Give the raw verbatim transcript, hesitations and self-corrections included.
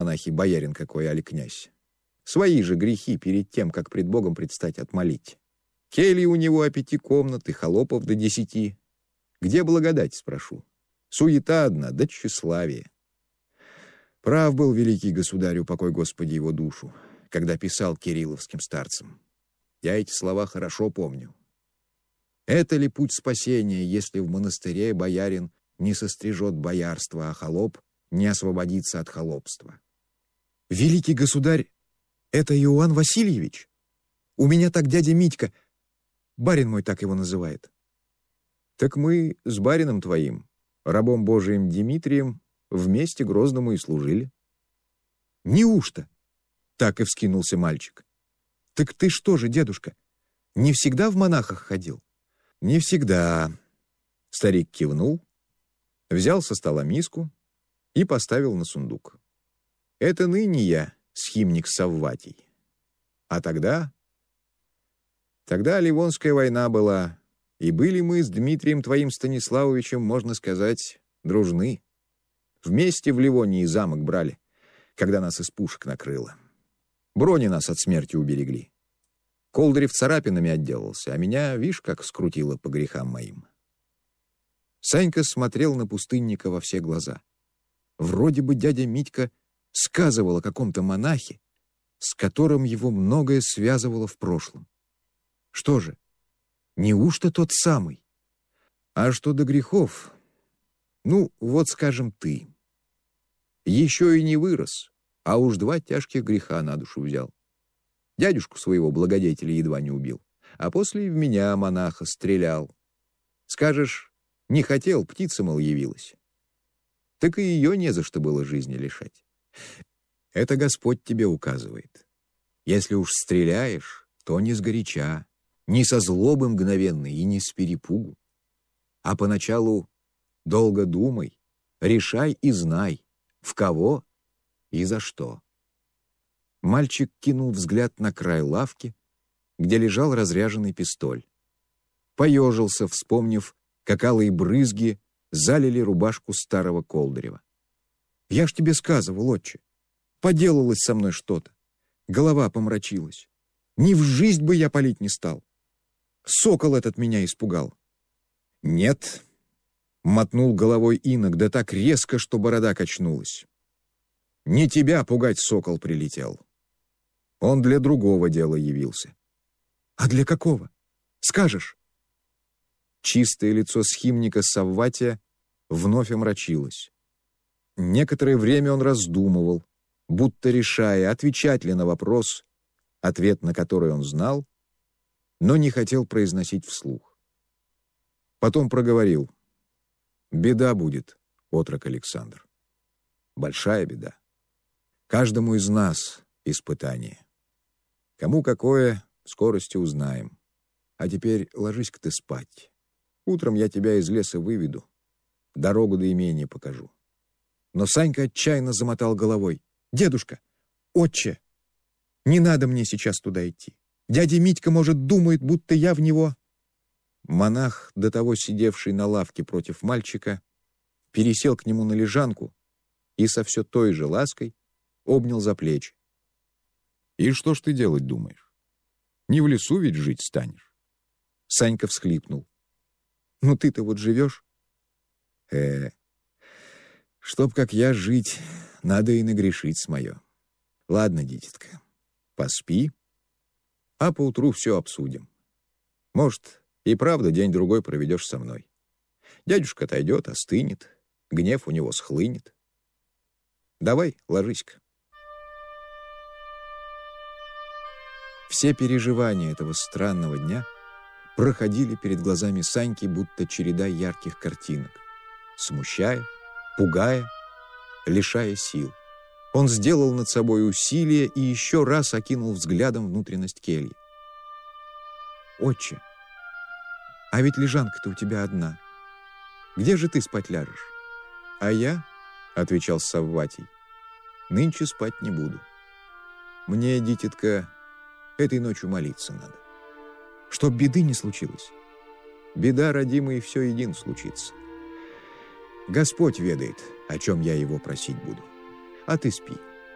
монахи, боярин какой, али князь. Свои же грехи перед тем, как пред Богом предстать отмолить. Кельи у него о пяти комнат и холопов до десяти. Где благодать, спрошу? Суета одна, да тщеславие. Прав был великий государь, упокой Господи его душу, когда писал кирилловским старцам. Я эти слова хорошо помню. Это ли путь спасения, если в монастыре боярин не сострижет боярство, а холоп не освободится от холопства? Великий государь, это Иоанн Васильевич? У меня так дядя Митька, барин мой так его называет. Так мы с барином твоим, рабом Божиим Дмитрием, вместе Грозному и служили. Неужто? Так и вскинулся мальчик. Так ты что же, дедушка, не всегда в монахах ходил? Не всегда. Старик кивнул, взял со стола миску и поставил на сундук. Это ныне я, схимник Савватий. А тогда... Тогда Ливонская война была, и были мы с Дмитрием твоим Станиславовичем, можно сказать, дружны. Вместе в Ливонии замок брали, когда нас из пушек накрыло. Брони нас от смерти уберегли. Колдырев царапинами отделался, а меня, вишь, как скрутило по грехам моим. Санька смотрел на пустынника во все глаза. Вроде бы дядя Митька сказывал о каком-то монахе, с которым его многое связывало в прошлом. Что же, неужто тот самый? А что до грехов? Ну, вот скажем ты. Еще и не вырос, а уж два тяжких греха на душу взял. Дядюшку своего благодетеля едва не убил, а после и в меня, монаха, стрелял. Скажешь, не хотел, птица, мол, явилась. Так и ее не за что было жизни лишать. Это Господь тебе указывает. Если уж стреляешь, то не сгоряча, не со злобы мгновенной и не с перепугу. А поначалу долго думай, решай и знай, в кого и за что. Мальчик кинул взгляд на край лавки, где лежал разряженный пистоль. Поежился, вспомнив, как алые брызги залили рубашку старого Колдырева. «Я ж тебе сказывал, отче, поделалось со мной что-то. Голова помрачилась. Ни в жизнь бы я палить не стал. Сокол этот меня испугал». «Нет», — мотнул головой инок, да так резко, что борода качнулась. «Не тебя пугать сокол прилетел. Он для другого дела явился». «А для какого? Скажешь?» Чистое лицо схимника Савватия вновь омрачилось. Некоторое время он раздумывал, будто решая, отвечать ли на вопрос, ответ на который он знал, но не хотел произносить вслух. Потом проговорил. «Беда будет, отрок Александр. Большая беда. Каждому из нас испытание. Кому какое, в скорости узнаем. А теперь ложись-ка ты спать. Утром я тебя из леса выведу, дорогу до имения покажу». Но Санька отчаянно замотал головой. «Дедушка, отче, не надо мне сейчас туда идти. Дядя Митька, может, думает, будто я в него...» Монах, до того сидевший на лавке против мальчика, пересел к нему на лежанку и со все той же лаской обнял за плечи. «И что ж ты делать думаешь? Не в лесу ведь жить станешь?» Санька всхлипнул. «Ну ты-то вот живешь?» «Э, чтоб как я жить, надо и нагрешить с мое. Ладно, дитятка, поспи, а поутру все обсудим. Может, и правда день-другой проведешь со мной. Дядюшка отойдет, остынет, гнев у него схлынет. Давай, ложись-ка». Все переживания этого странного дня проходили перед глазами Саньки, будто череда ярких картинок, смущая, пугая, лишая сил. Он сделал над собой усилие и еще раз окинул взглядом внутренность кельи. «Отче, а ведь лежанка-то у тебя одна. Где же ты спать ляжешь?» «А я, — отвечал Савватий, — нынче спать не буду. Мне, дитятка, этой ночью молиться надо. Чтоб беды не случилось». «Беда, родимый, все един случится. Господь ведает, о чем я его просить буду. А ты спи.